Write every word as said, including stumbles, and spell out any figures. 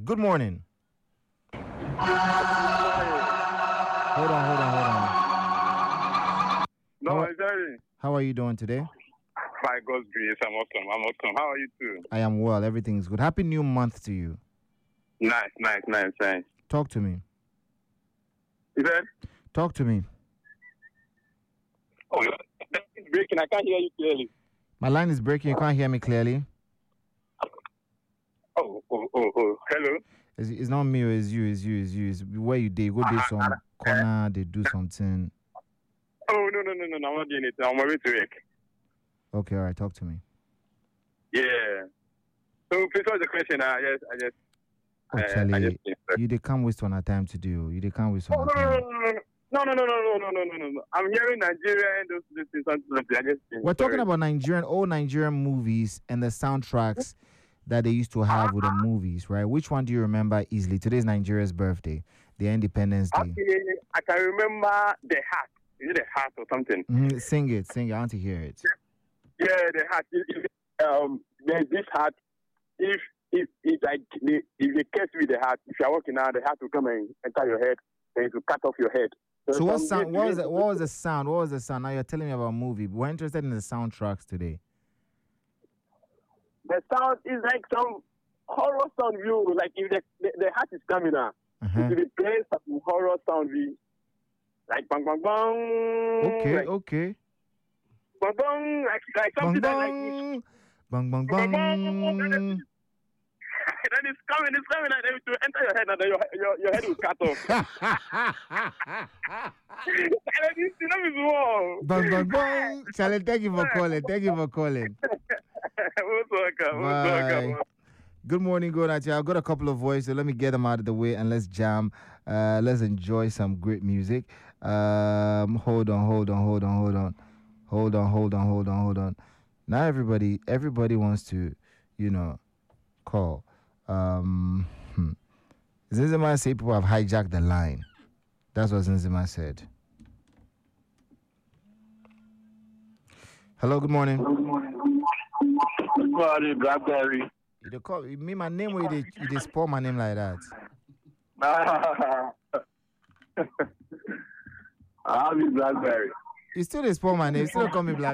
Good morning. Hold on, hold on, hold on. No, How, exactly. how are you doing today? By God's grace, I'm awesome. I'm awesome. How are you too? I am well. Everything's good. Happy new month to you. Nice, nice, nice, nice. Talk to me. You said? Talk to me. Oh, it's breaking. I can't hear you clearly. My line is breaking. You can't hear me clearly. Oh, oh, oh, oh. Hello? It's, it's not me, it's you, it's you, it's you. It's where you did. Go do some corner, they do something. Oh, no, no, no, no, no. I'm not doing it. I'm on my way to work. Okay, all right. Talk to me. Yeah. So, please, what's the question? I just, I just. Oh, uh, Charlie, I just you they can't waste on our time to do. You they can't waste on Oh, our no, no, time. no, no, no, no, no, no, no, no, no, no. I'm hearing Nigeria and those, those things. Something. I just. We're talking sorry. about Nigerian, old Nigerian movies and the soundtracks that they used to have with the movies, right? Which one do you remember easily? Today's Nigeria's birthday, their Independence Day. Okay, I can remember the hat. Is it the hat or something? Mm, sing it, sing it. I want to hear it. Yeah, the hat. If, if, um, there's this hat. If if if like they, if they catch you with the hat, if you're walking out, the hat will come and enter your head, and it will cut off your head. So what some sound? days What you was need the, to- what was the sound? What was the sound? Now you're telling me about a movie. We're interested in the soundtracks today. The sound is like some horror sound view. Like if the the, the hat is coming out, Uh-huh. it will be playing some horror sound view. Like bang bang bang. Okay, like, okay. Bang bang. Like like Bang something that like bang, bang bang bang bang. bang. Then it's coming, it's coming, and then it will enter your head, and then your your, your head will cut off. And then this thing is wrong. Bang bang bang. Charlie, thank you for calling. Thank you for calling. Most welcome, most Bye. welcome. Good morning, good night. I've got a couple of voices, so let me get them out of the way and let's jam. Uh, let's enjoy some great music. Um, hold on, hold on, hold on, hold on, hold on, hold on, hold on, hold on. Now everybody, everybody wants to, you know, call. Um, hmm. Zinzima say people have hijacked the line. That's what Zinzima said. Hello, good morning. Good morning, Blackberry. You dey call me my name where you dey you dey spell my name like that. I'll be Blackberry. You still dey spell my name. You still dey call me Black.